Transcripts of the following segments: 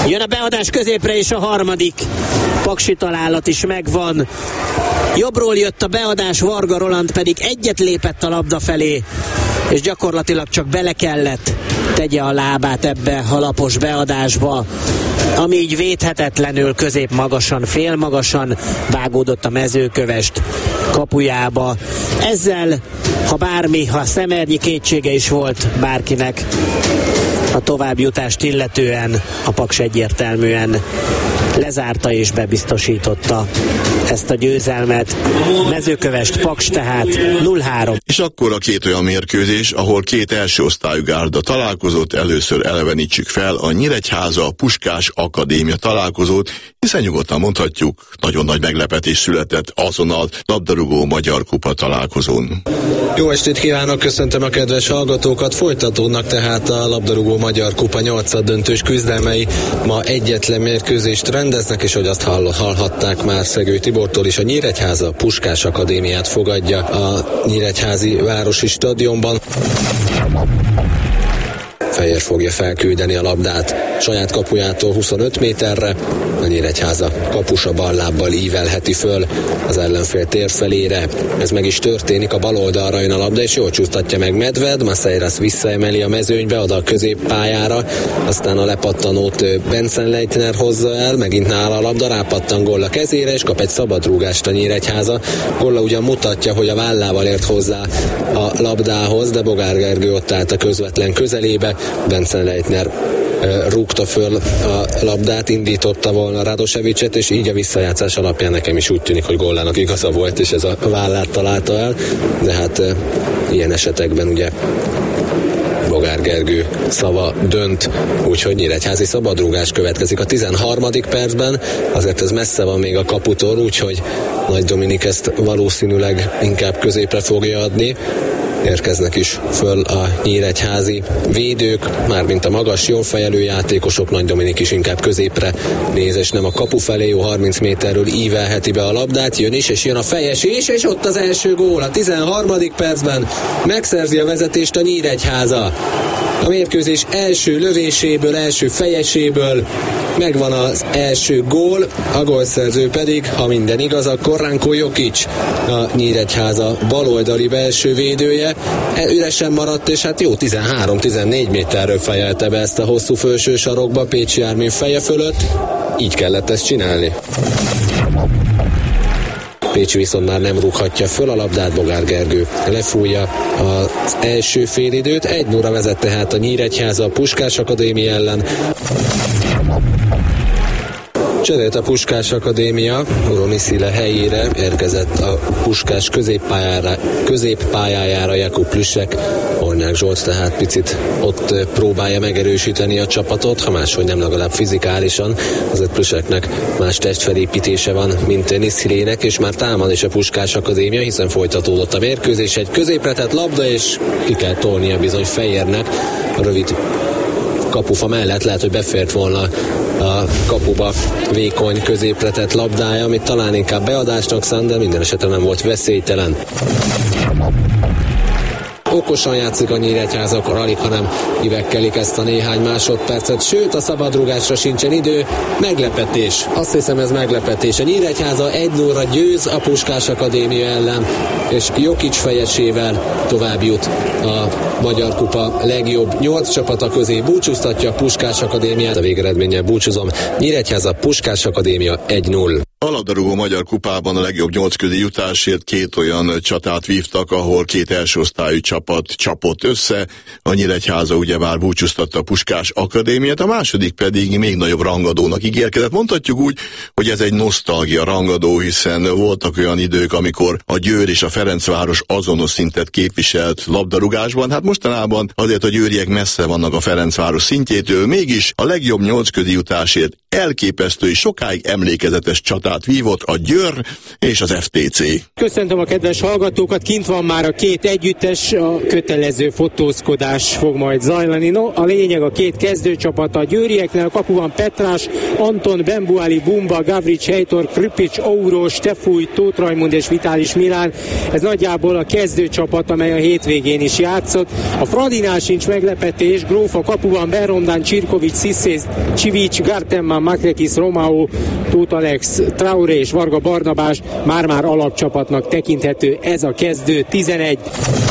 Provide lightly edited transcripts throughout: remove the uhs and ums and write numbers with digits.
Jön a beadás középre, és a harmadik paksi találat is megvan. Jobbról jött a beadás, Varga Roland pedig egyet lépett a labda felé, és gyakorlatilag csak bele kellett tegye a lábát ebbe a lapos beadásba, ami így védhetetlenül középmagasan, félmagasan vágódott a Mezőkövesd kapujába. Ezzel, ha szemernyi kétsége is volt bárkinek a továbbjutást illetően, a Paks egyértelműen lezárta és bebiztosította ezt a győzelmet. Mezőkövesd Paks tehát 0-3. És akkor a két olyan mérkőzés, ahol két első osztályú gárda találkozott, először elevenítsük fel a Nyíregyháza Puskás Akadémia találkozót, hiszen nyugodtan mondhatjuk, nagyon nagy meglepetés született azon a labdarúgó magyar kupa találkozón. Jó estét kívánok, köszöntöm a kedves hallgatókat, folytatódnak tehát a labdarúgó magyar kupa 8-döntős küzdelmei. Ma egyetlen mérkőzést rendeznek, és hogy azt hallhatták már Szegő Tibortól is, a Nyíregyháza Puskás Akadémiát fogadja a Nyíregyházi Városi Stadionban. Fejér fogja felküldeni a labdát saját kapujától 25 méterre, a Nyíregyháza kapusa bal lábbal ívelheti föl az ellenfél tér felére. Ez meg is történik, a bal oldalra jön a labda, és jól csúsztatja meg Medved, Maceiras visszaemeli a mezőnybe, oda a középpályára, aztán a lepattanót Benson-Leitner hozza el, megint nála a labda, rápattan Golla kezére, és kap egy szabadrúgást a Nyíregyháza. Golla ugyan mutatja, hogy a vállával ért hozzá a labdához, de Bogár Gergő ott állt a közvetlen közelébe, Benson-Leitner rúgta föl a labdát, indította volna Radosevicet, és így a visszajátszás alapján nekem is úgy tűnik, hogy Gollának igaza volt, és ez a vállát találta el, de hát ilyen esetekben ugye Bogár Gergő szava dönt, úgyhogy Nyíregyházi szabadrúgás következik a 13. percben, azért ez messze van még a kaputól, úgyhogy Nagy Dominik ezt valószínűleg inkább középre fogja adni. Érkeznek is föl a nyíregyházi védők, mármint a magas, jól fejelő játékosok, Nagy Dominik is inkább középre néz, és nem a kapu felé, jó 30 méterről ívelheti be a labdát, jön is, és jön a fejes is, és ott az első gól, a 13. percben megszerzi a vezetést a Nyíregyháza. A mérkőzés első lövéséből, első fejeséből megvan az első gól, a gólszerző pedig, ha minden igaz, akkor Ranko Jokic, a Nyíregyháza baloldali belső védője. Üresen maradt, és hát jó 13-14 méterről fejelte be ezt a hosszú felső sarokba Pécsi Ármin feje fölött. Így kellett ezt csinálni. Pécsi viszont már nem rúghatja föl a labdát, Bogár Gergő lefújja az első félidőt. 1-0-ra vezet tehát a Nyíregyháza a Puskás Akadémia ellen. Cserélt a Puskás Akadémia, Uroni Szile helyére érkezett a Puskás középpályájára Jakub Plüssek. Hornyák Zsolt tehát picit ott próbálja megerősíteni a csapatot, ha máshogy nem legalább fizikálisan. Azért Plüsseknek más testfelépítése van, mint Niszilének, és már támad is a Puskás Akadémia, hiszen folytatódott a mérkőzés. Egy középre tett labda, és ki kell tolnia bizony Fejérnek a rövid kapufa mellett, lehet, hogy befért volna a kapuba vékony középre tett labdája, amit talán inkább beadásnak szánt, de minden esetre nem volt veszélytelen. Okosan játszik a Nyíregyháza, akkor alig, hanem kivekkelik ezt a néhány másodpercet, sőt a szabadrúgásra sincsen idő. Meglepetés, azt hiszem ez meglepetés. A Nyíregyháza 1-0-ra győz a Puskás Akadémia ellen, és Jokic fejesével tovább jut a Magyar Kupa legjobb 8 csapata közé. Búcsúztatja a Puskás Akadémiát, a végeredménnyel búcsúzom. Nyíregyháza Puskás Akadémia 1-0. A labdarúgó magyar kupában a legjobb 8 közé jutásért két olyan csatát vívtak, ahol két elsőosztályú csapat csapott össze. A Nyíregyháza ugyebár búcsúztatta a Puskás Akadémiát, a második pedig még nagyobb rangadónak ígérkezett. Mondhatjuk úgy, hogy ez egy nosztalgia rangadó, hiszen voltak olyan idők, amikor a Győr és a Ferencváros azonos szintet képviselt labdarúgásban. Hát mostanában azért a győriek messze vannak a Ferencváros szintjétől, mégis a legjobb 8 közé jutásért elképesztő és sokáig emlékezetes csatát vívott a Győr és az FTC. Köszöntöm a kedves hallgatókat, kint van már a két együttes, a kötelező fotózkodás fog majd zajlani. No, a lényeg a két kezdőcsapat, a győrieknél a kapuban Petrás, Anton, Bembuali, Bumba, Gavrics, Heitor, Kripics, Auro, Stefúj, Tóth Rajmund és Vitális Milán. Ez nagyjából a kezdőcsapat, amely a hétvégén is játszott. A Fradinál sincs meglepetés, Gróf a kapuban, Berondán, Csirkovics, Sziszész, Csivics, Gartemman, Makrekis, Romao, Tóth Alex, Traoré és Varga Barnabás már-már alapcsapatnak tekinthető ez a kezdő 11.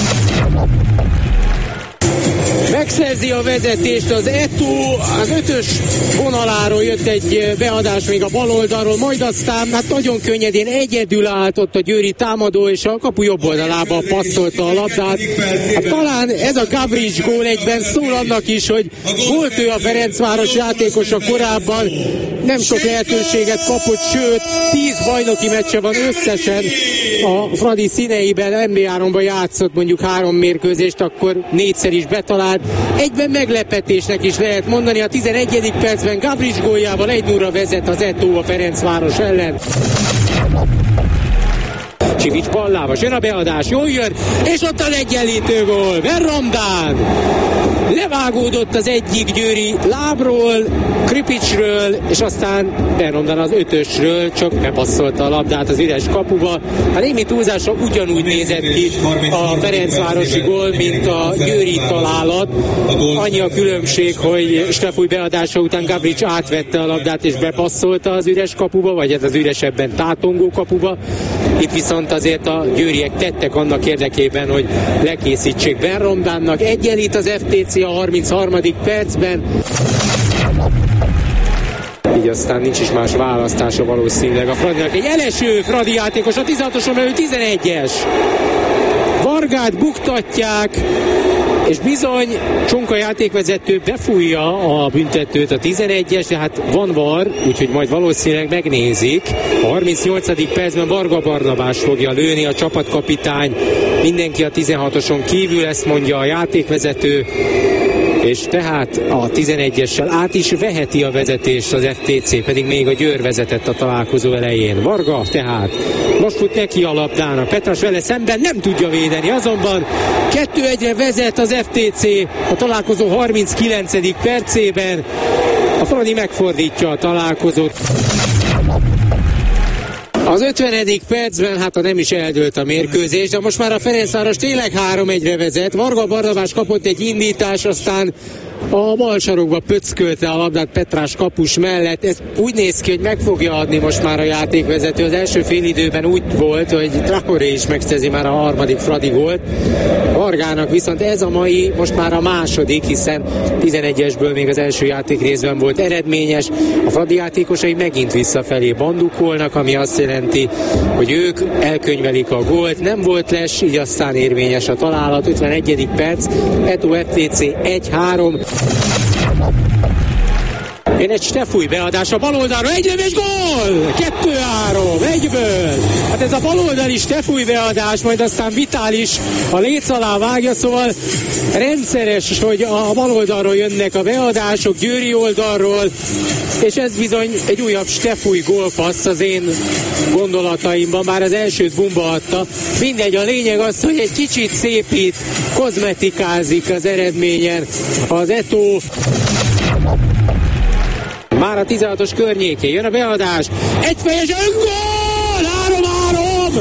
Megszerzi a vezetést az Eto'o, az 5-ös vonaláról jött egy beadás még a bal oldalról, majd aztán hát nagyon könnyedén egyedül állt ott a győri támadó, és a kapu jobb oldalába passzolta a labdát. Hát talán ez a Gavrics gól egyben szól annak is, hogy volt ő a Ferencváros játékosa korábban, nem sok lehetőséget kapott, sőt 10 bajnoki meccse van összesen a Fradi színeiben, NB3-ban játszott mondjuk 3 mérkőzést, akkor 4-szer is betalált. Egyben meglepetésnek is lehet mondani, a 11. percben Gavrics góljával 1-0-ra vezet az Eto'o a Ferencváros ellen. Csivics ballába, jön a beadás, jól jön, és ott az egyenlítő gól, Berondán! Levágódott az egyik győri lábról, Kripicsről, és aztán Berondán az 5-ösről csak bepasszolta a labdát az üres kapuba. A némi túlzásra ugyanúgy nézett ki a ferencvárosi gól, mint a győri találat. Annyi a különbség, hogy Stefúj beadása után Gavrics átvette a labdát és bepasszolta az üres kapuba, vagy hát az üresebben tátongó kapuba. Itt viszont azért a győriek tettek annak érdekében, hogy lekészítsék Berondánnak. Egyenlít az FTC a 33. percben. Így aztán nincs is más választása valószínűleg a Fradinak. Egy eleső Fradi játékos, a 16-oson belül 11-es. Vargát buktatják, és bizony Csonka játékvezető befújja a büntetőt, a 11-es, de hát van VAR, úgyhogy majd valószínűleg megnézik. A 38. percben Varga Barnabás fogja lőni, a csapatkapitány, mindenki a 16-oson kívül, ezt mondja a játékvezető, és tehát a 11-essel át is veheti a vezetést az FTC, pedig még a Győr vezetett a találkozó elején. Varga tehát most fut neki a labdának, Petrás vele szemben nem tudja védeni, azonban 2-1-re vezet az FTC a találkozó 39. percében. A Fradi megfordítja a találkozót. Az 50. percben hát nem is eldőlt a mérkőzés, de most már a Ferencváros tényleg 3-1-re vezet. Varga Barnabás kapott egy indítás, aztán a bal sarokba pöckölte a labdát Petrás kapus mellett. Ez úgy néz ki, hogy meg fogja adni most már a játékvezető. Az első félidőben úgy volt, hogy Traoré is megszerzi már a 3. Fradi gólt. Vargának viszont ez a mai most már a második, hiszen 11-esből még az első játékrészben volt eredményes. A Fradi játékosai megint visszafelé bandukolnak, ami azt jelenti, hogy ők elkönyvelik a gólt. Nem volt les, így aztán érvényes a találat. 51. perc, Eto'o FTC 1-3. Én egy Stefúj beadás a baloldalra, egy lövés, gól! 2-3, egyből! Hát ez a baloldali Stefúj beadás, majd aztán Vitális a léc alá vágja, szóval rendszeres, hogy a baloldalról jönnek a beadások, győri oldalról, és ez bizony egy újabb Stefúj gólpassz az én gondolataimban, már az elsőt Bumba adta. Mindegy, a lényeg az, hogy egy kicsit szépít, kozmetikázik az eredményen az Eto'o. Már a 16-os környékén jön a beadás. Egyfejes gól! 3-3!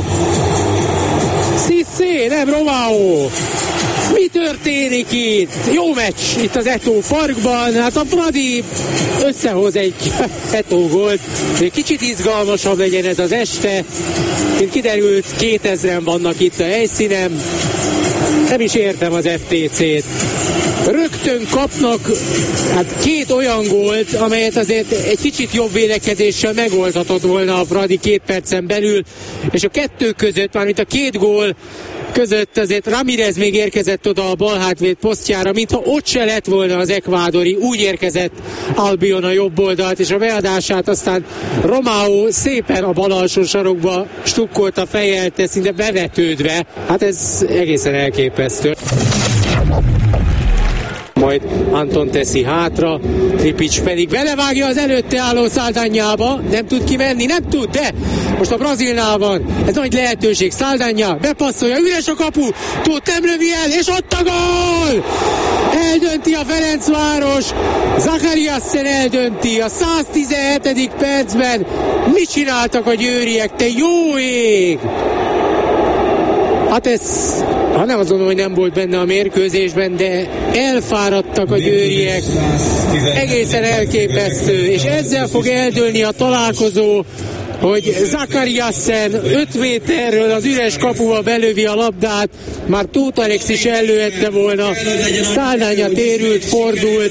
Cissé, nem Romao! Mi történik itt? Jó meccs itt az Eto'o parkban. Hát a Fradi összehoz egy Eto'o gólt. Még kicsit izgalmasabb legyen ez az este. Mint kiderült, 2000-en vannak itt a helyszínen. Nem is értem az FTC-t. Rögtön kapnak két olyan gólt, amelyet azért egy kicsit jobb védekezéssel megoldhatott volna a Fradi 2 percen belül, és a kettő között, mármint a 2 gól között azért Ramirez még érkezett oda a bal hátvéd posztjára, mintha ott se lett volna az ekvádori, úgy érkezett Albion a jobb oldalt, és a beadását aztán Romao szépen a bal alsó sarokba stukkolta fejjel, szinte bevetődve. Hát ez egészen elképesztő. Majd majd Anton teszi hátra, Tripic pedig belevágja az előtte álló Saldanyába, nem tud kimenni, nem tud, de most a brazilnál van, ez nagy lehetőség, Saldanya bepasszolja, üres a kapu, Tóth nem lövi el, és ott a gól! Eldönti a Ferencváros, Zachariasen eldönti a 117. percben. Mit csináltak a győriek, te jó ég! Hát ez, nem azt mondom, hogy nem volt benne a mérkőzésben, de elfáradtak a győriek. Egészen elképesztő, és ezzel fog eldőlni a találkozó, hogy Zachariasen 5 méterről az üres kapuba belövi a labdát, már Tóth Alex is ellőhette volna, Saldanya térült, fordult,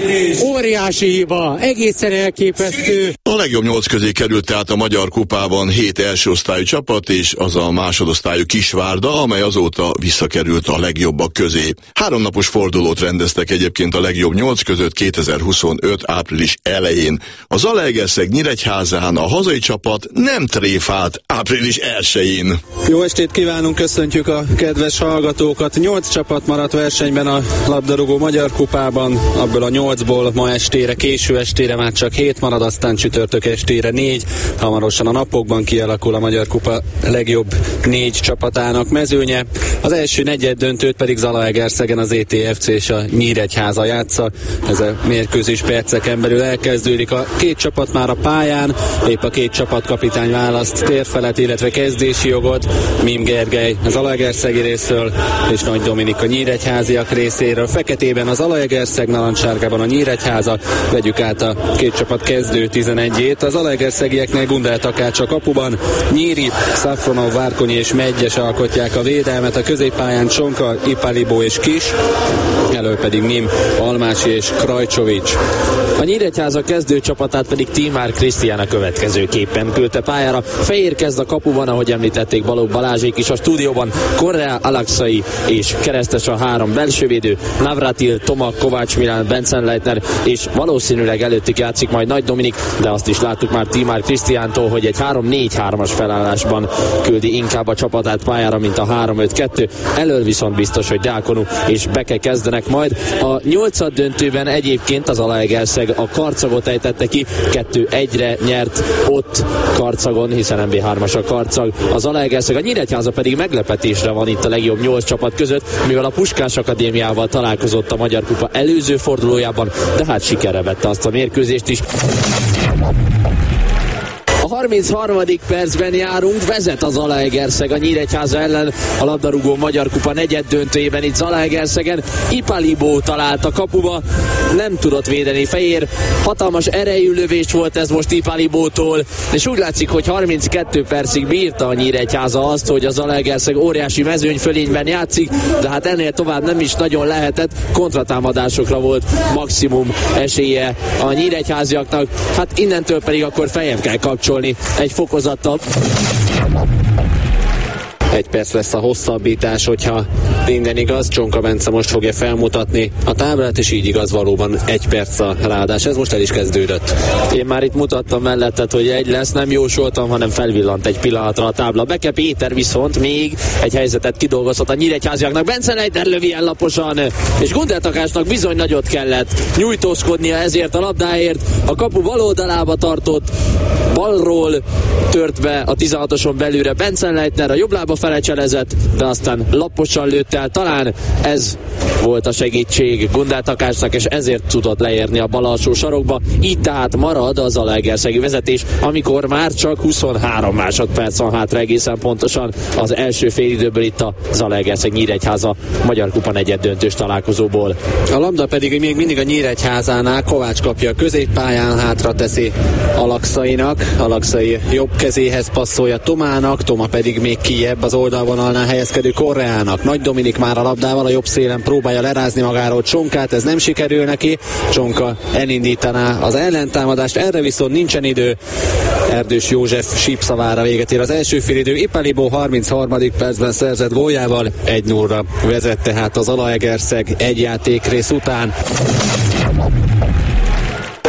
óriási hiba, egészen elképesztő. A legjobb 8 közé került tehát a Magyar Kupában 7 elsőosztályú csapat, és az a másodosztályú Kisvárda, amely azóta visszakerült a legjobbak közé. 3 napos fordulót rendeztek egyébként a legjobb 8 között 2025. április elején. A Zalaegerszeg Nyíregyházán a hazai csapat nem tréfált április 1-én. Jó estét kívánunk, köszöntjük a kedves hallgatókat. 8 csapat maradt versenyben a labdarúgó Magyar Kupában, abból a 8-ból ma estére, késő estére már csak 7 marad, aztán csütörtök estére 4. Hamarosan a napokban kialakul a Magyar Kupa legjobb 4 csapatának mezőnye. Az első negyeddöntőt pedig Zalaegerszegen az ETFC és a Nyíregyháza játsza. Ez a mérkőzés perceken belül elkezdődik. A 2 csapat már a pályán, épp a 2 csapatkapitány választ térfelet, illetve kezdési jogot. Mim Gergely az Zalaegerszegi részről, és Nagy Dominik a nyíregyháziak részéről. Feketében az Zalaegerszeg, narancssárgában a Nyíregyháza. Vegyük át a 2 csapat kezdő 11-ét. Az Zalaegerszegieknél Gundel Takács a kapuban, Nyíri, Szafronov, Várkonyi és Megyes alkotják a védelmet, a középpályán Csonka, Ipalibo és Kis, elől pedig Mim, Almási és Krajcsovics. A Nyíregyháza kezdő csapatát pedig Tímár Krisztián a következőképpen küldte pályára. Fehér kezd a kapuban, ahogy említették Balogh Balázsék is a stúdióban, Correa, Alakszai és keresztes a 3 belsővédő, Navratil, Toma, Kovács Milán, Benzenleitner, és valószínűleg előttük játszik majd Nagy Dominik, de azt is láttuk már Tímár Krisztiántól, hogy egy 3-4-3-as felállásban küldi inkább a csapatát pályára, mint a 3-5-2. Elől viszont biztos, hogy Diákonu és Beke kezdenek majd. A 8. döntőben egyébként az Zalaegerszeg a Karcagot ejtette ki, 2-1-re nyert ott Karcagon, hiszen MB3-as a Karcag. Az Zalaegerszeg, a Nyíregyháza pedig meglepetésre van itt a legjobb 8 csapat között, mivel a Puskás Akadémiával találkozott a Magyar Kupa előző fordulójában, de hát sikerre vette azt a mérkőzést is. A 33. percben járunk, vezet az Zalaegerszeg a Nyíregyháza ellen a labdarúgó Magyar Kupa negyeddöntőjében itt Zalaegerszegen. Ipalibo talált a kapuba, nem tudott védeni Fehér, hatalmas erejű lövés volt ez most Ipalibótól, és úgy látszik, hogy 32 percig bírta a Nyíregyháza azt, hogy a Zalaegerszeg óriási mezőnyfölényben játszik, de hát ennél tovább nem is nagyon lehetett, kontratámadásokra volt maximum esélye a nyíregyháziaknak, hát innentől pedig akkor feljebb kell kapcsolni egy fokozattal. 1 perc lesz a hosszabbítás, hogyha minden igaz. Csonka Bence most fogja felmutatni a táblát, és így igaz, valóban 1 perc a ráadás. Ez most el is kezdődött. Én már itt mutattam mellettet, hogy 1 lesz, nem jósoltam, hanem felvillant egy pillanatra a tábla. Beke Péter viszont még egy helyzetet kidolgozott a nyíregyháziaknak. Benzenleitner lövi el laposan, és Gundel Takácsnak bizony nagyot kellett nyújtózkodnia ezért a labdáért. A kapu bal oldalába tartott, balról tört be a 16-oson belülre Benzenleitner, a jobb lába felecselezett, de aztán laposan lőtt el. Talán ez volt a segítség Gundel Takácsnak, és ezért tudott leérni a bal alsó sarokba. Így tehát marad az zalaegerszegi vezetés, amikor már csak 23 másodperc van hátra egészen pontosan az első félidőből itt a Zalaegerszeg Nyíregyháza Magyar Kupa negyeddöntős találkozóból. A labda pedig még mindig a Nyíregyházánál, Kovács kapja a középpályán, hátra teszi Alakszainak, Alakszai jobb kezéhez passzolja Tomának, Toma pedig még kijebb az oldalvonalnál helyezkedő Correának. Nagy Dominik már a labdával a jobb szélen próbálja lerázni magáról Csonkát, ez nem sikerül neki. Csonka elindítaná az ellentámadást, erre viszont nincsen idő. Erdős József sípszavára véget ér az első félidő. Ipalibo 33. percben szerzett góljával 1-0-ra vezet tehát az Zalaegerszeg egy játékrész után.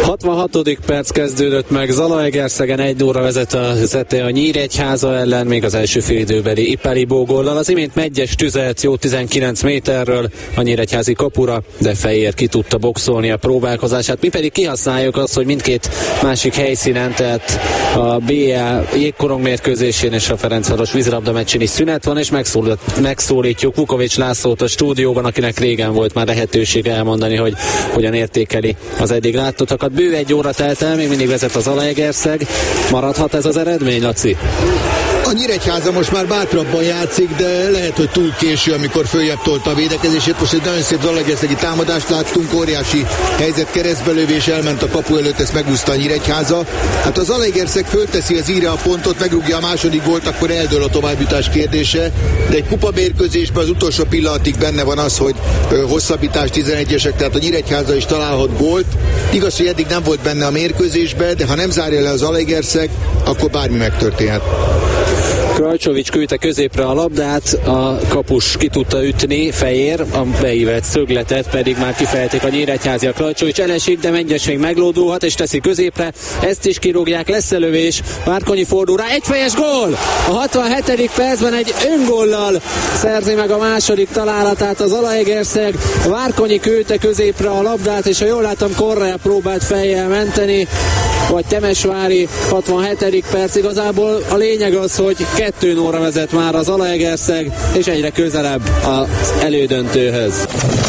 66. perc kezdődött meg, Zalaegerszegen 1-0-ra vezette a Nyíregyháza ellen, még az első félidőbeli Ipalibó góllal. Az imént Medgyes tüzelt jó 19 méterről a nyíregyházi kapura, de Fejér ki tudta boxolni a próbálkozását. Mi pedig kihasználjuk azt, hogy mindkét másik helyszínen, tehát a BL jégkorong mérkőzésén és a Ferencváros vízilabda meccsén is szünet van, és megszólítjuk Vukovics Lászlót a stúdióban, akinek régen volt már lehetőség elmondani, hogy hogyan értékeli az eddig látottakat. Bő 1 óra telt el, még mindig vezet az Zalaegerszeg. Maradhat ez az eredmény, Laci? A Nyíregyháza most már bátrabban játszik, de lehet, hogy túl késő, amikor följebb tolta a védekezését. Most egy nagyon szép zalaegerszegi támadást láttunk, óriási helyzet, keresztbelövés, elment a kapu előtt, ezt megúszta a Nyíregyháza. Hát az Zalaegerszeg fölteszi az íre a pontot, megrúgja a második gólt, akkor eldől a továbbjutás kérdése, de egy kupamérkőzésben az utolsó pillanatig benne van az, hogy hosszabbítás 11-esek, tehát a Nyíregyháza is találhat gólt. Igaz, hogy eddig nem volt benne a mérkőzésbe, de ha nem zárja le az Zalaegerszeg, akkor bármi megtörténhet. Krajcsovics küldte középre a labdát, a kapus ki tudta ütni, Fejér, a beívett szögletet pedig már kifejtik a nyíregyháziak. Krajcsovics elesik, de Medgyes még meglódulhat és teszi középre, ezt is kirúgják, lesz lövés, Várkonyi fordul rá, egyfejes gól! A 67. percben egy öngóllal szerzi meg a második találatát az Zalaegerszeg. Várkonyi küldte középre a labdát, és ha jól látom, Correa próbált fejjel menteni, vagy Temesvári. 67. perc, igazából a lényeg az, hogy 2-0-ra vezet már az Zalaegerszeg, és egyre közelebb az elődöntőhöz.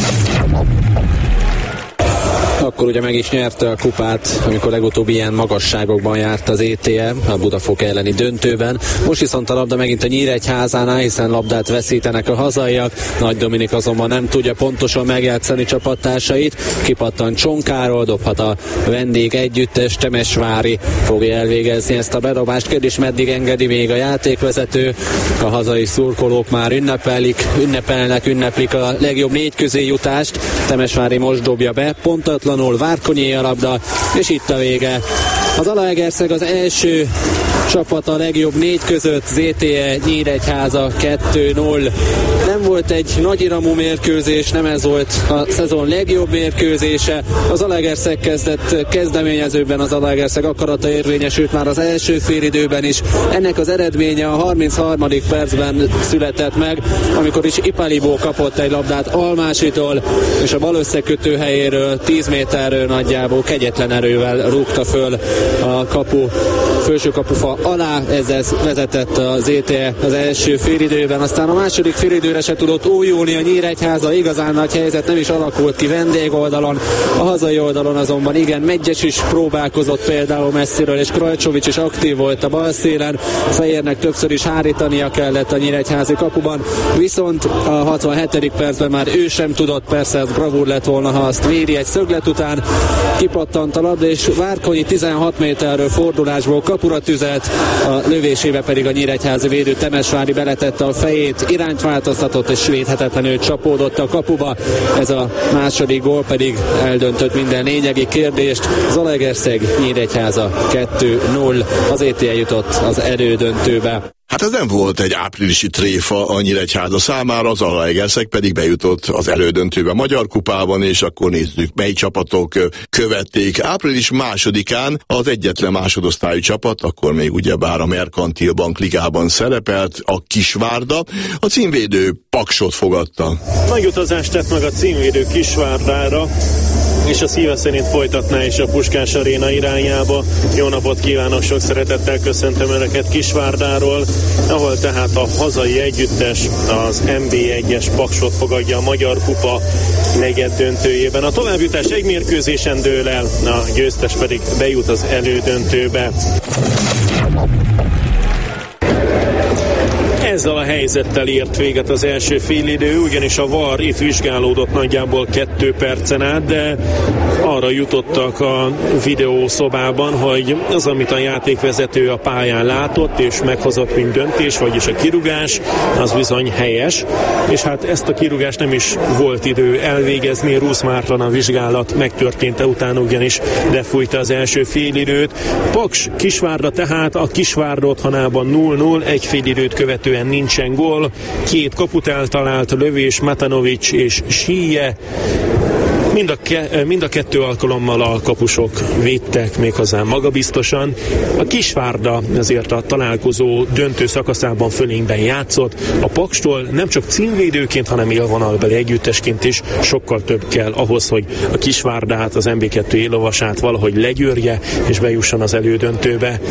Akkor ugye meg is nyerte a kupát, amikor legutóbb ilyen magasságokban járt az ETE a Budafok elleni döntőben. Most viszont a labda megint a Nyíregyházánál, hiszen labdát veszítenek a hazaiak. Nagy Dominik azonban nem tudja pontosan megjátszani csapattársait. Kipattan Csonkáról, dobhat a vendég együttes, Temesvári fogja elvégezni ezt a bedobást. Kérdés, meddig engedi még a játékvezető. A hazai szurkolók már ünneplik a legjobb 4 közé jutást. Temesvári most dobja be, pontatlanul, Várkonyi a labda, és itt a vége. Az Zalaegerszeg az első csapat a legjobb 4 között, ZTE Nyíregyháza 2-0. Nem volt egy nagyiramú mérkőzés, nem ez volt a szezon legjobb mérkőzése. Az Zalaegerszeg kezdett kezdeményezőben, az Zalaegerszeg akarata érvényesült már az első félidőben is. Ennek az eredménye a 33. percben született meg, amikor is Ipalibó kapott egy labdát Almásitól, és a bal összekötő helyéről 10 méterről nagyjából kegyetlen erővel rúgta föl a felső kapufa alá, ezzel vezetett az ETE az első félidőben, aztán a második félidőre se tudott újulni a Nyíregyháza, igazán nagy helyzet nem is alakult ki vendégoldalon, a hazai oldalon azonban igen, Medgyes is próbálkozott például messziről, és Krajcsovics is aktív volt a bal szélen, Fejérnek többször is hárítania kellett a nyíregyházi kapuban, viszont a 67. percben már ő sem tudott, persze ez bravúr lett volna, ha azt védi, egy szöglet után kipattant a labda, és Várkonyi 16 méterről fordulásból kapura tüzelt, a lövésébe pedig a nyíregyházi védő Temesvári beletette a fejét, irányt változtatott és védhetetlenül csapódott a kapuba. Ez a második gól pedig eldöntött minden lényegi kérdést. Zalaegerszeg Nyíregyháza 2-0, az ETE jutott az elődöntőbe. Hát ez nem volt egy áprilisi tréfa a Nyíregyháza számára, az Zalaegerszeg pedig bejutott az elődöntőbe Magyar Kupában, és akkor nézzük, mely csapatok követték. Április 2-án az egyetlen másodosztályú csapat, akkor még ugyebár a Merkantil Bank ligában szerepelt, a Kisvárda, a címvédő Paksot fogadta. Nagy utazást tett meg a címvédő Kisvárdára, és a szíve szerint folytatná is a Puskás Aréna irányába. Jó napot kívánok, sok szeretettel köszöntöm Önöket Kisvárdáról, ahol tehát a hazai együttes az NB1-es Paksot fogadja a Magyar Kupa negyed döntőjében. A továbbjutás egy mérkőzésen dől el, a győztes pedig bejut az elődöntőbe. Ezzel a helyzettel ért véget az első félidő, ugyanis a VAR itt vizsgálódott nagyjából 2 percen át, de arra jutottak a videószobában, hogy az, amit a játékvezető a pályán látott és meghozott, mint döntés, vagyis a kirúgás, az bizony helyes, és hát ezt a kirúgást nem is volt idő elvégezni, Rusz Márton a vizsgálat megtörténte utána, ugyanis lefújta az első félidőt. Paks Kisvárda tehát a Kisvárda otthonában 0-0, egy félidőt követően nincsen gól, 2 kaput eltalált lövés, Matanovics és Síje. Mind a kettő alkalommal a kapusok védtek méghozzá magabiztosan. A Kisvárda ezért a találkozó döntő szakaszában fölényben játszott. A Pakstól nem csak címvédőként, hanem élvonalbeli együttesként is sokkal több kell ahhoz, hogy a Kisvárdát, az MB2 élovasát valahogy legyőrje és bejusson az elődöntőbe.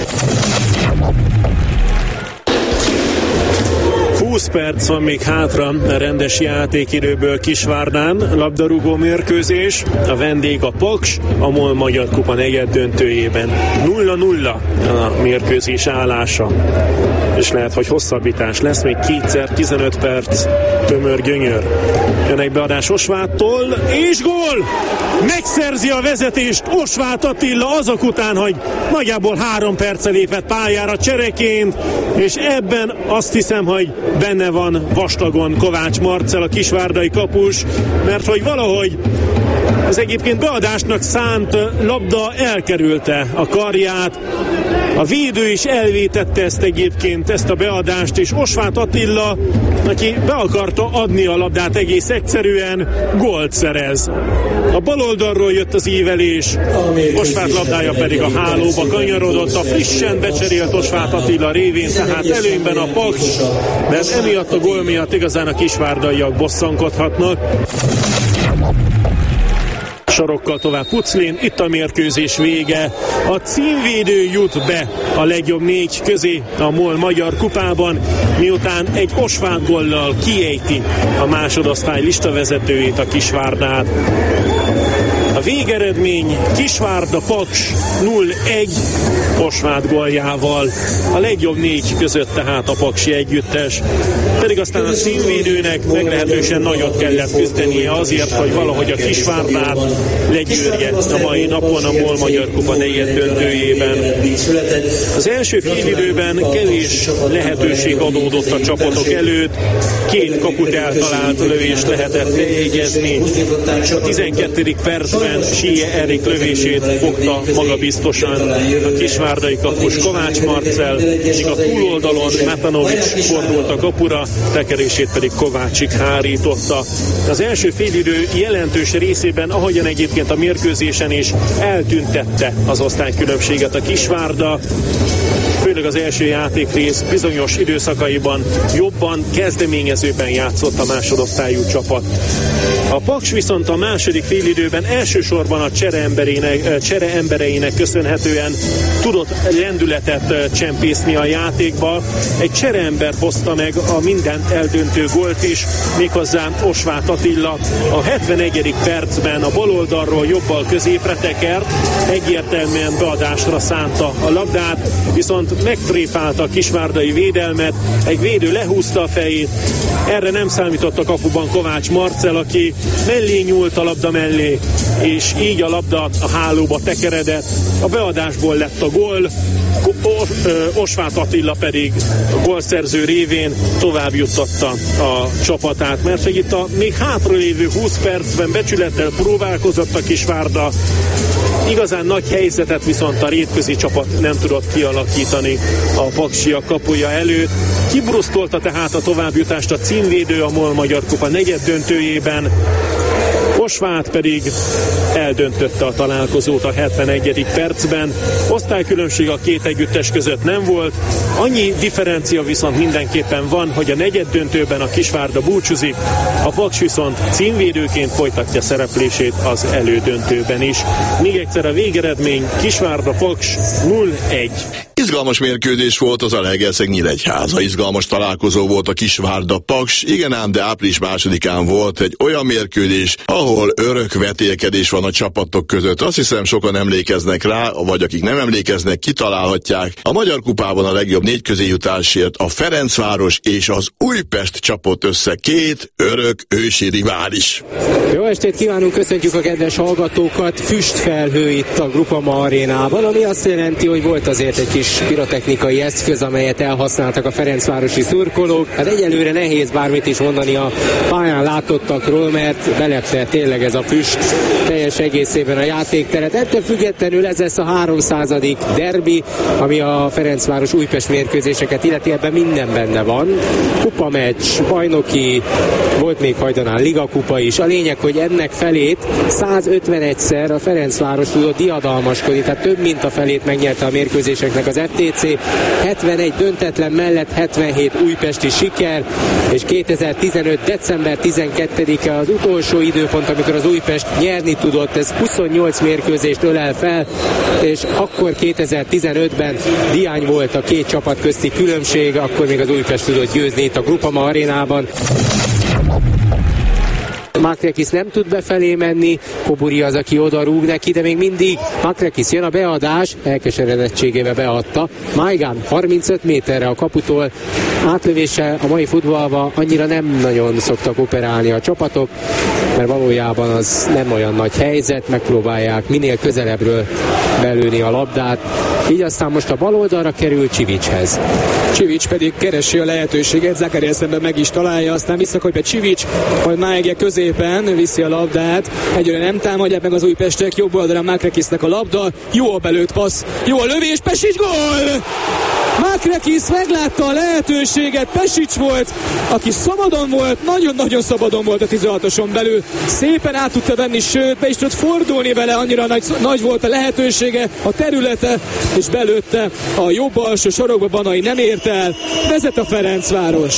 20 perc van még hátra a rendes játékidőből Kisvárdán. Labdarúgó mérkőzés, a vendég a Paks, a MOL Magyar Kupa negyeddöntőjében. 0-0 a mérkőzés állása. És lehet, hogy hosszabbítás lesz, még kétszer 15 perc tömör gyönyör. Jönnek beadás Osváttól, és gól! Megszerzi a vezetést Osváth Attila azok után, hogy nagyjából 3 perccel lépett pályára csereként, és ebben azt hiszem, hogy benne van vastagon Kovács Marcell, a kisvárdai kapus, mert hogy valahogy az egyébként beadásnak szánt labda elkerülte a karját, a védő is elvétette ezt a beadást, és Osváth Attila, aki be akarta adni a labdát egész egyszerűen, gólt szerez. A bal oldalról jött az ívelés, Osváth labdája pedig a hálóba kanyarodott, a frissen becserélt Osváth Attila révén, tehát előnyben a Paks, de emiatt a gól miatt igazán a kisvárdaiak bosszankodhatnak. Sarokkal tovább Puclin, itt a mérkőzés vége. A címvédő jut be a legjobb 4 közé a MOL Magyar Kupában, miután egy Osváth góllal kiejti a másodosztály listavezetőjét, a Kisvárdát. A végeredmény Kisvárda Paks 0-1 Osváth góljával. A legjobb 4 között tehát a paksi együttes. Pedig aztán a címvédőnek meglehetősen nagyot kellett küzdenie azért, hogy valahogy a Kisvárdát legyőrje a mai napon a MOL Magyar Kupa negyeddöntőjében. Az első félidőben kevés lehetőség adódott a csapatok előtt. 2 kaput eltalált lövést lehetett jegyezni. A 12. percben Síje Erik lövését fogta magabiztosan a kisvárdai kapus Kovács Marcell, míg a túloldalon Matanovics fordult a kapura, tekerését pedig Kovácsik hárította. Az első félidő jelentős részében, ahogyan egyébként a mérkőzésen is, eltüntette az osztálykülönbséget a Kisvárda, főleg az első játékrész bizonyos időszakaiban jobban, kezdeményezőben játszott a másodosztályú csapat. A Paks viszont a második félidőben elsősorban a csere embereinek köszönhetően tudott lendületet csempészni a játékba. Egy csereember hozta meg a mindent eldöntő gólt is, méghozzá Osváth Attila. A 71. percben a bal oldalról jobbal középre tekert, egyértelműen beadásra szánta a labdát, viszont megtréfálta a kisvárdai védelmet, egy védő lehúzta a fejét, erre nem számított a kapuban Kovács Marcell, aki mellé nyúlt a labda mellé, és így a labda a hálóba tekeredett. A beadásból lett a gól, Osváth Attila pedig a gólszerző révén tovább juttatta a csapatát, mert hogy itt a még hátralévő 20 percben becsülettel próbálkozott a Kisvárda. Igazán nagy helyzetet viszont a rétközi csapat nem tudott kialakítani a paksiak kapuja előtt. Kibrusztolta tehát a továbbjutást a címvédő a MOL Magyar Kupa negyeddöntőjében. Osváth pedig eldöntötte a találkozót a 71. percben. Osztálykülönbség a 2 együttes között nem volt. Annyi differencia viszont mindenképpen van, hogy a negyeddöntőben a Kisvárda búcsúzik, a Paks viszont címvédőként folytatja szereplését az elődöntőben is. Még egyszer a végeredmény Kisvárda Paks 0-1. Izgalmas mérkőzés volt az Zalaegerszeg-Nyíregyháza. Izgalmas találkozó volt a Kisvárda Paks. Igen ám, de április 2-án volt egy olyan mérkőzés, ahol örök vetélkedés van a csapatok között. Azt hiszem, sokan emlékeznek rá, vagy akik nem emlékeznek, kitalálhatják. A Magyar Kupában a legjobb 4 közéjutásért a Ferencváros és az Újpest csapott össze 2 örök ősi rivális. Jó estét kívánunk, köszöntjük a kedves hallgatókat. Füstfelhő itt a Grupama arénában, ami azt jelenti, hogy volt azért egy kis pirotechnikai eszköz, amelyet elhasználtak a ferencvárosi szurkolók. Hát egyelőre nehéz bármit is mondani a pályán látottakról, mert belepte tényleg ez a füst teljes egészében a játékteret. Ettől függetlenül ez lesz a 300. derbi, ami a Ferencváros Újpest mérkőzéseket illeti, ebben minden benne van. Kupa meccs, bajnoki, volt még hajdanán ligakupa is. A lényeg, hogy ennek felét 151-szer a Ferencváros tudott diadalmaskodni, tehát több mint a felét megnyerte a mérkőzéseknek az FTC. 71 döntetlen mellett 77 újpesti siker, és 2015. december 12-e az utolsó időpont, amikor az Újpest nyerni tudott. Ez 28 mérkőzést ölel fel, és akkor 2015-ben diány volt a két csapat közti különbség, akkor még az Újpest tudott győzni itt a Groupama arénában. Makrekis nem tud befelé menni, Koburi az, aki oda rúg neki, de még mindig Makrekis jön a beadás, elkeseredettségével beadta. Maigán 35 méterre a kaputól, átlövése a mai futballban annyira nem nagyon szoktak operálni a csapatok, mert valójában az nem olyan nagy helyzet, megpróbálják minél közelebbről belőni a labdát. Így aztán most a bal oldalra kerül Csivicshez. Csivics pedig keresi a lehetőséget, Zakaria szemben meg is találja, aztán visszakapja Csivics, majd Maigje középen viszi a labdát, egyre nem támadják meg az újpestek, jobb oldalán Makrekisnek a labda, jó a belőtt passz, jó a lövés, Pesics gól! Makrekis meglátta a lehetőséget, Pesics volt, aki szabadon volt, nagyon-nagyon szabadon volt a 16-oson belül, szépen át tudta venni, sőt, be is tudott fordulni vele, annyira nagy volt a lehetősége, a területe, és belőtte a jobb alsó sorokba, Banai nem ért el, vezet a Ferencváros.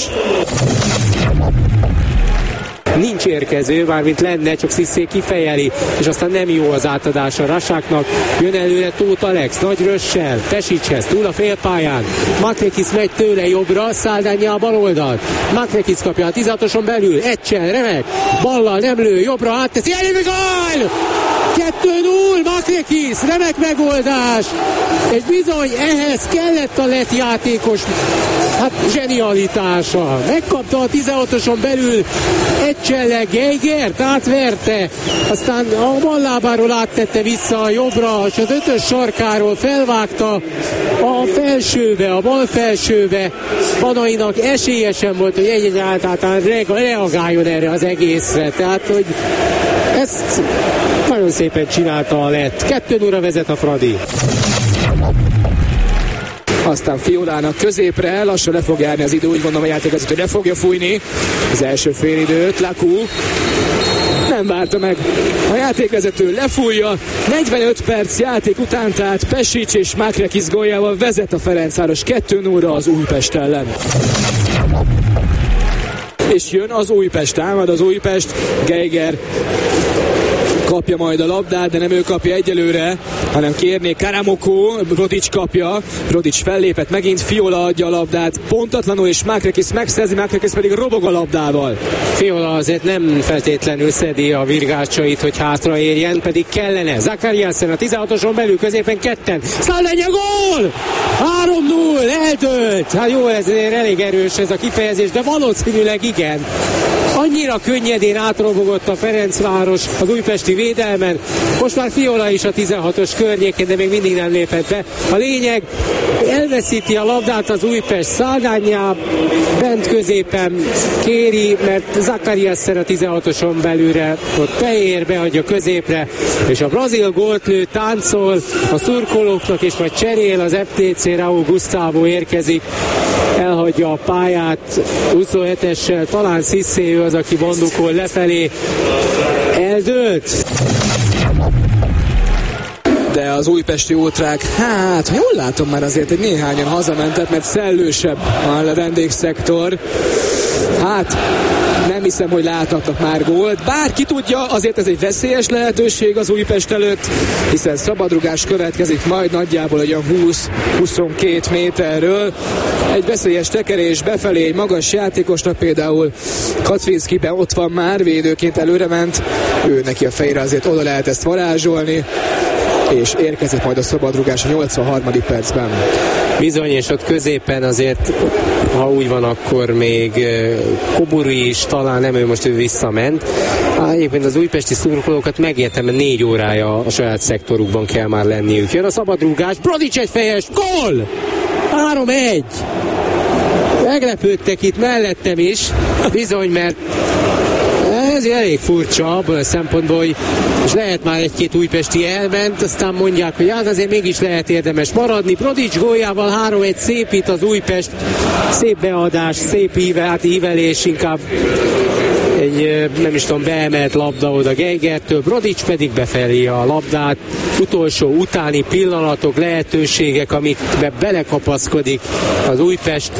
Nincs érkező, mármint lenne, csak Sziszé kifejeli, és aztán nem jó az átadás a Rasáknak. Jön előre Tóth Alex, nagy rössel, Pesicshez, túl a félpályán. Makrekis megy tőle jobbra, Száldánja a bal oldalt. Makrekis kapja a 16-oson belül, Etcsel, remek, ballal nem lő, jobbra átteszi, elég gól! 2-0, Makrekis, remek megoldás, és bizony ehhez kellett a lett játékos zsenialitása. Megkapta a 16-oson belül Etcsellel Geigert, átverte, aztán a bal lábáról áttette vissza a jobbra, és az ötös sarkáról felvágta a felsőbe, a bal felsőbe. Banainak esélyesen volt, hogy egyáltalán reagáljon erre az egészre. Tehát, hogy ezt nagyon szépen csinálta a lett. 2-0-ra vezet a Fradi. Aztán Fiolának középre, lassan le fog járni az idő, úgy gondolom a játékvezető le fogja fújni az első félidőt. Laku nem várta meg a játékvezető, lefújja, 45 perc játék után, tehát Pesics és Makrekis góljával vezet a Ferencváros 2-0-ra az Újpest ellen. És jön az Újpest, támad az Újpest, Geiger kapja majd a labdát, de nem ő kapja egyelőre, hanem kérné Karamoko, Rodics kapja, Rodics fellépett, megint Fiola adja a labdát pontatlanul, és Makrekis megszerzi, Makrekis pedig robog a labdával. Fiola azért nem feltétlenül szedi a virgácsait, hogy hátraérjen, pedig kellene. Zakariasen a 16-oson belül, középen ketten. Szállenya gól! 3-0, eldőlt! Hát jó, ez elég erős ez a kifejezés, de valószínűleg igen. Annyira könnyedén átrobogott a Ferencváros az újpesti védelmen. Most már Fiola is a 16-os környékén, de még mindig nem lépett be. A lényeg, elveszíti a labdát az Újpest, Száldányá bent középen kéri, mert Zakariasen a 16-oson belülre ott beér, beadja középre, és a brazil gólt lő, táncol a szurkolóknak, és majd cserél az FTC, Raúl Gustavo érkezik, elhagyja a pályát 27-essel, talán Sziszé az, aki bandukol lefelé. Eldőlt. De az újpesti ultrák, hát, ha jól látom már azért, hogy néhányan hazamentek, mert szellősebb a vendégszektor. Hát, nem hiszem, hogy láthatnak már gólt. Bár ki tudja, azért ez egy veszélyes lehetőség az Újpest előtt, hiszen szabadrugás következik majd nagyjából olyan 20-22 méterről. Egy veszélyes tekerés befelé egy magas játékosnak, például Kacvinszkiben ott van már, védőként előrement. Ő neki a fejére azért oda lehet ezt varázsolni. és érkezik majd a szabadrugás a 83. percben. Bizony, és ott középen azért, ha úgy van, akkor még Koburi is, talán nem, ő visszament. Egyébként az újpesti szurkolókat megértem, 4 órája a saját szektorukban kell már lenniük. Jön a szabadrúgás, Brodics egy fejes, gól! 3-1! Meglepődtek itt mellettem is, bizony, mert ez elég furcsa abból a szempontból, és lehet már egy-két újpesti elment, aztán mondják, hogy hát azért mégis lehet érdemes maradni. Brodics góljával 3-1 szépít az Újpest, szép beadás, szép ívelés, inkább egy, nem is tudom, beemelt labda oda Geigertől, Brodics pedig befelé a labdát, utolsó utáni pillanatok, lehetőségek, amikbe belekapaszkodik az Újpest.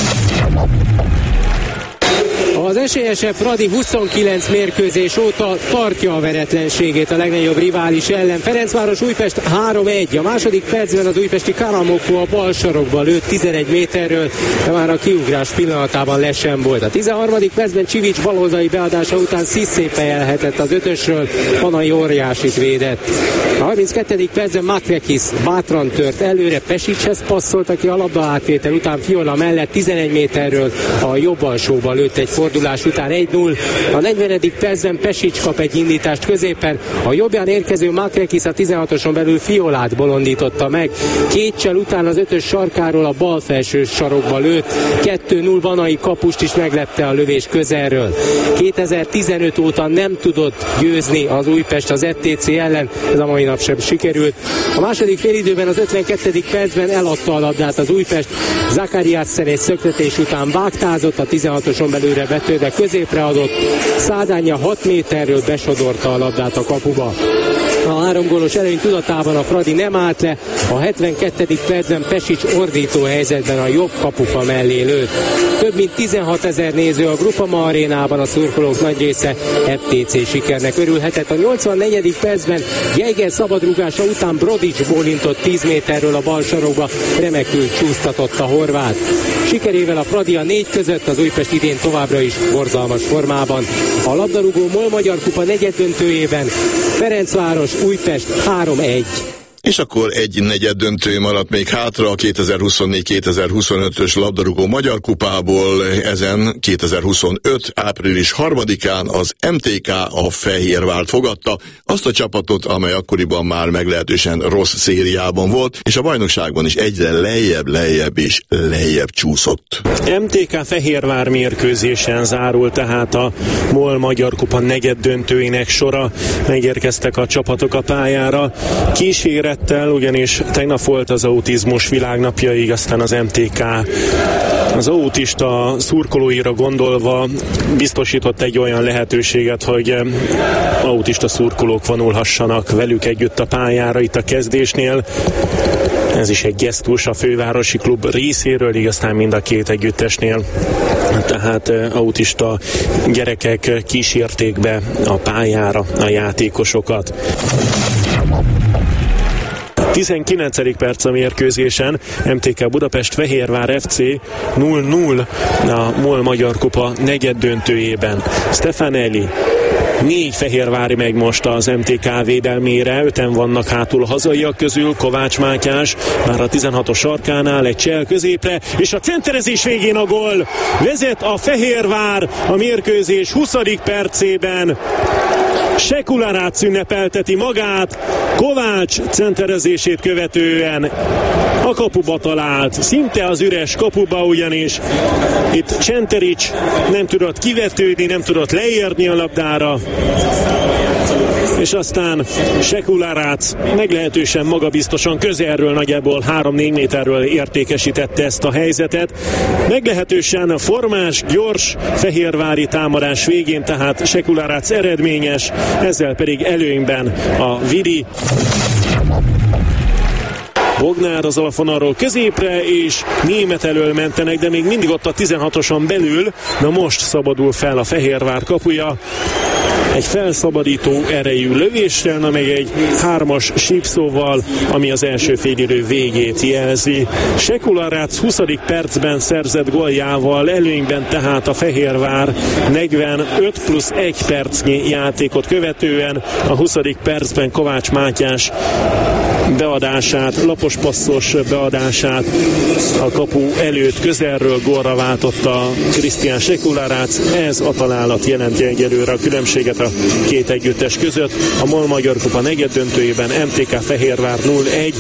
Az esélyesebb Fradi 29 mérkőzés óta tartja a veretlenségét a legnagyobb rivális ellen. Ferencváros Újpest 3-1. A második percben az újpesti Karamoko a bal sarokba lőtt 11 méterről, de már a kiugrás pillanatában le sem volt. A 13. percben Csivics baloldali beadása után Cissé fejelhetett az 5-ösről, Panay óriásit védett. A 32. percben Makrekis bátran tört előre, Pesichez passzolt, aki a labda átvétel után Fiola mellett 11 méterről a jobb alsóba lőtt egy fordulás után 1-0. A 40. percben Pesic kap egy indítást középen, a jobbján érkező Makrekis a 16-oson belül Fiolát bolondította meg. Kétcsel után az 5-ös sarkáról a bal felső sarokba lőtt. 2-0 Banai kapust is meglepte a lövés közelről. 2015 óta nem tudott győzni az Újpest az FTC ellen, ez a mai nap sem sikerült. A második félidőben az 52. percben eladta a labdát az Újpest. Zakariasen egy szöktetés után vágtázott, a 16-oson belőle betőbe középre adott. Szádánya 6 méterről besodorta a labdát a kapuba. A 3 gólos előny tudatában a Fradi nem állt le, a 72. percben Pesic ordító helyzetben a jobb kapufa mellé lőtt. Több mint 16 000 néző a Grupama arénában, a szurkolók nagy része FTC sikernek örülhetett. A 84. percben Geiger szabadrúgása után Brodics bólintott 10 méterről a bal sarokba, remekül csúsztatott a horvát. Sikerével a Fradi a 4 között, az Újpest idén továbbra is borzalmas formában. A labdarúgó MOL Magyar Kupa negyeddöntőjében Ferencváros Újpest 3-1. És akkor egy negyeddöntő maradt még hátra a 2024-2025-ös labdarúgó Magyar Kupából. Ezen 2025. április 3-án az MTK a Fehérvárt fogadta, azt a csapatot, amely akkoriban már meglehetősen rossz szériában volt, és a bajnokságban is egyre lejjebb csúszott. MTK Fehérvár mérkőzésen zárult tehát a MOL Magyar Kupa negyeddöntőinek sora. Megérkeztek a csapatok a pályára. Kísérettel, ugyanis tegnap volt az autizmus világnapja, így aztán az MTK az autista szurkolóira gondolva biztosított egy olyan lehetőséget, hogy autista szurkolók vonulhassanak velük együtt a pályára itt a kezdésnél. Ez is egy gesztus a fővárosi klub részéről, így aztán mind a két együttesnél. Tehát autista gyerekek kísérték be a pályára a játékosokat. 19. perc a mérkőzésen, MTK Budapest Fehérvár FC 0-0 a MOL Magyar Kupa negyeddöntőjében. Stefanelli 4 fehérvári megy most az MTK védelmére, 5-en vannak hátul a hazaiak közül, Kovács Mátyás már a 16-os sarkánál, egy csel középre, és a centerezés végén a gól. Vezet a Fehérvár a mérkőzés 20. percében. Sekularác ünnepelteti magát, Kovács centerezését követően a kapuba talált, szinte az üres kapuba, ugyanis itt Csenterics nem tudott kivetődni, nem tudott leérni a labdára, és aztán Sekularác meglehetősen magabiztosan közelről, nagyjából 3-4 méterről értékesítette ezt a helyzetet. Meglehetősen formás, gyors fehérvári támadás végén, tehát Sekularác eredményes, ezzel pedig előnyben a Vidi. Bognár az alfonalról középre, és Német elől mentenek, de még mindig ott a 16-oson belül, de most szabadul fel a Fehérvár kapuja. egy felszabadító erejű lövéssel, na meg egy 3-as sípszóval, ami az első félidő végét jelzi. Sekularác 20. percben szerzett góljával előnyben tehát a Fehérvár 45 plusz 1 percnyi játékot követően, a 20. percben Kovács Mátyás beadását, lapos passzos beadását a kapu előtt közelről gólra váltotta Krisztián Sekularác. Ez a találat jelenti egyelőre a különbséget a két együttes között. A MOL Magyar Kupa negyeddöntőjében MTK Fehérvár 0-1.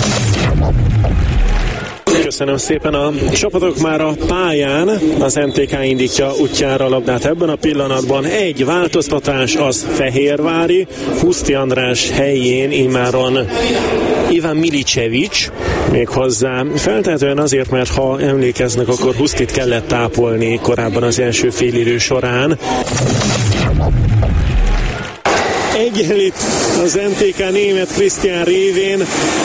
Köszönöm szépen, a csapatok már a pályán, az MTK indítja útjára a labdát ebben a pillanatban. Egy változtatás az fehérvári, Huszti András helyén immáron Ivan Milicevic, méghozzá feltehetően azért, mert ha emlékeznek, akkor Husztit kellett tápolni korábban az első félidő során. Egyenlít az MTK Németh Krisztián révén.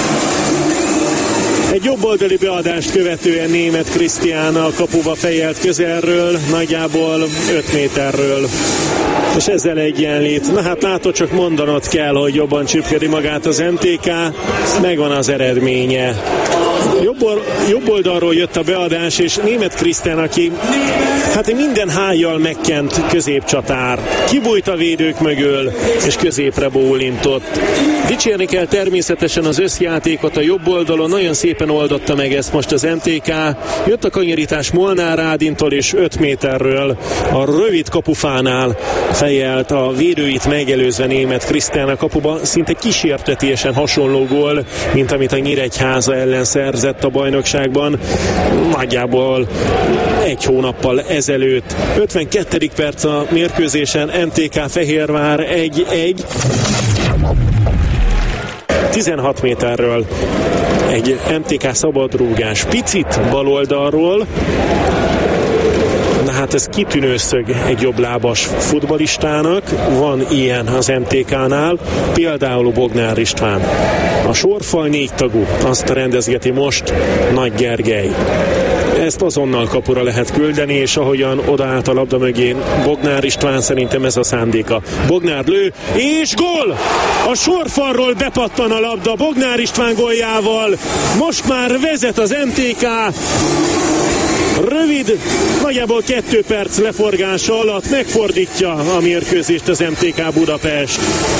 Egy jobboldali beadást követően Németh Krisztián a kapuba fejelt közelről, nagyjából 5 méterről. És ezzel egyenlít. Na hát látod, csak mondanod kell, hogy jobban csipkedi magát az MTK, megvan az eredménye. Jobb oldalról jött a beadás, és Németh Krisztián, aki hát minden hájjal megkent középcsatár, kibújt a védők mögül, és középre bólintott. Dicsérni kell természetesen az összjátékot a jobb oldalon, nagyon szépen oldotta meg ezt most az MTK. Jött a kanyarítás Molnár Rádintól, és 5 méterről a rövid kapufánál fejelt a védőit megelőzve Németh Krisztián a kapuba. Szinte kísértetiesen hasonló gól, mint amit a Nyíregyháza ellen szerzett a bajnokságban nagyjából 1 hónappal ezelőtt. 52. perc a mérkőzésen, MTK Fehérvár 1-1. 16 méterről egy MTK szabadrúgás, picit baloldalról. Na hát ez kitűnő szög egy jobblábas futballistának, van ilyen az MTK-nál, például Bognár István. A sorfal 4 tagú, azt rendezgeti most Nagy Gergely. Ezt azonnal kapura lehet küldeni, és ahogyan odaállt a labda mögé Bognár István, szerintem ez a szándéka. Bognár lő, és gól! A sorfalról bepattan a labda Bognár István góljával. Most már vezet az MTK. Rövid, nagyjából 2 perc leforgása alatt megfordítja a mérkőzést az MTK Budapest.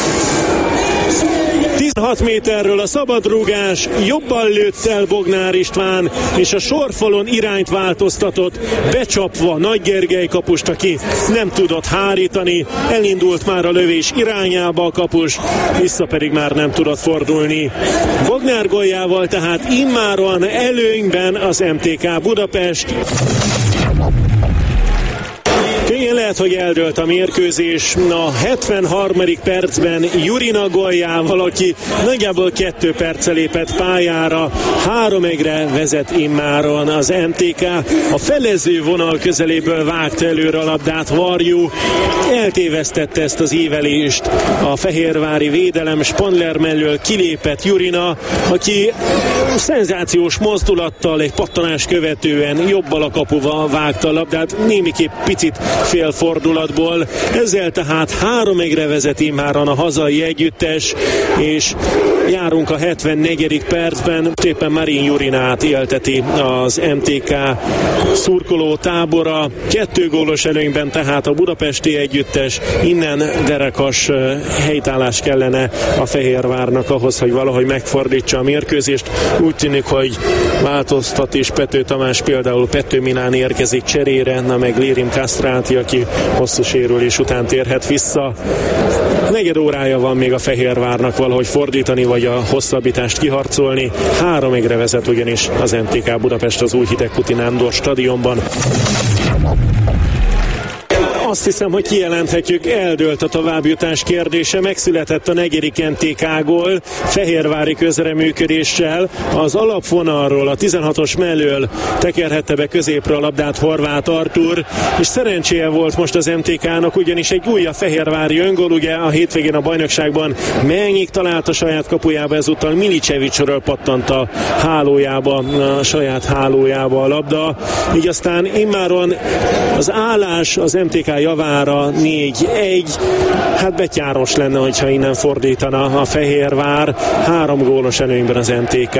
16 méterről a szabadrúgás, jobban lőtt el Bognár István, és a sorfalon irányt változtatott, becsapva Nagy Gergely kapust, aki nem tudott hárítani, elindult már a lövés irányába a kapus, vissza pedig már nem tudott fordulni. Bognár góljával tehát immáron előnyben az MTK Budapest. Könnyen lehet, hogy eldőlt a mérkőzés. A 73. percben Jurina góljával, aki nagyjából 2 perccel lépett pályára, 3-1-re vezet immáron az MTK. A felező vonal közeléből vágta előre a labdát Varjú, eltévesztette ezt az ívelést. A fehérvári védelem Spandler mellől kilépett Jurina, aki szenzációs mozdulattal egy pattanás követően jobbal a kapuba vágta a labdát, némiképp picit félfordulatból. Ezzel tehát 3-1-re vezet immáron a hazai együttes, és járunk a 74. percben. Éppen Marin Jurinát élteti az MTK szurkoló tábora. 2 gólos előnyben tehát a budapesti együttes. Innen derekas helytállás kellene a Fehérvárnak ahhoz, hogy valahogy megfordítsa a mérkőzést. Úgy tűnik, hogy változtat is Pető Tamás, például Pető Minán érkezik cserére, na meg Lirim Kastráti, aki hosszú sérülés után térhet vissza. 4 órája van még a Fehérvárnak valahogy fordítani, vagy a hosszabbítást kiharcolni. 3-1-re vezet ugyanis az MTK Budapest az új Hidegkuti Nándor stadionban. Azt hiszem, hogy kijelenthetjük, eldőlt a továbbjutás kérdése, megszületett a 4. MTK gól Fehérvári közreműködéssel. Az alapvonalról, a 16-os mellől tekerhette be középre a labdát Horváth Artúr, és szerencséje volt most az MTK-nak, ugyanis egy újabb fehérvári öngól, ugye a hétvégén a bajnokságban Melnyik talált a saját kapujába, ezúttal Milicevicsről pattant a hálójába, a saját hálójába a labda. Így aztán immáron az állás az MTK javára 4-1. Hát betyáros lenne, hogyha innen fordítana a Fehérvár. 3 gólos előnyben az MTK.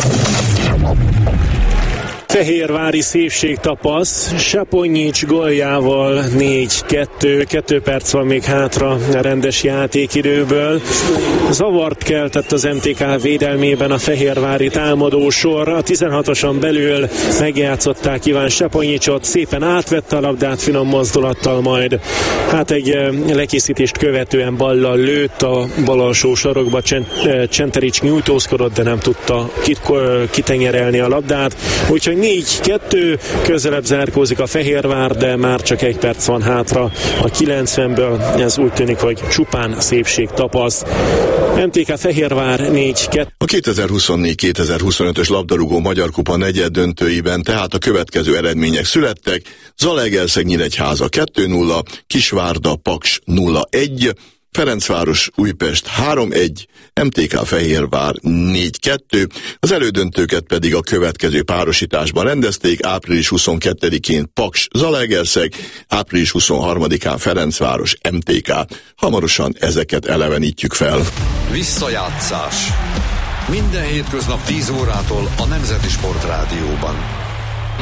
Fehérvári szépségtapasz, Saponyics góljával 4-2, 2 perc van még hátra a rendes játékidőből. Zavart keltett az MTK védelmében a fehérvári támadósor. A 16-oson belül megjátszották Iván Saponyicsot, szépen átvette a labdát finom mozdulattal, majd hát egy lekészítést követően ballal lőtt a bal alsó sarokba. Csenterics nyújtózkodott, de nem tudta kitenyerelni a labdát, úgyhogy 4-2, közelebb zárkózik a Fehérvár, de már csak 1 perc van hátra a 90-ből. Ez úgy tűnik, hogy csupán szépség tapasz. MTK Fehérvár 4-2. A 2024-2025-ös labdarúgó Magyar Kupa negyeddöntőiben tehát a következő eredmények születtek: Zalaegerszeg Nyíregyháza 2-0, Kisvárda Paks 0-1, Ferencváros Újpest 3-1, MTK Fehérvár 4-2, az elődöntőket pedig a következő párosításban rendezték: április 22-én Paks Zalaegerszeg, április 23-án Ferencváros MTK. Hamarosan ezeket elevenítjük fel. Visszajátszás. Minden hétköznap 10 órától a Nemzeti Sport Rádióban.